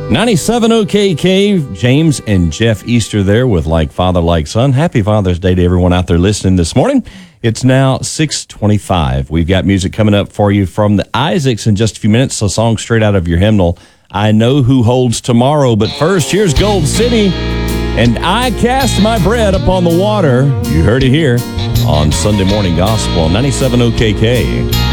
97 OKK, James and Jeff Easter there with Like Father, Like Son. Happy Father's Day to everyone out there listening this morning. It's now 6:25. We've got music coming up for you from the Isaacs in just a few minutes, a song straight out of your hymnal, I Know Who Holds Tomorrow. But first, here's Gold City, and I Cast My Bread Upon the Water. You heard it here on Sunday Morning Gospel, 97 OKK.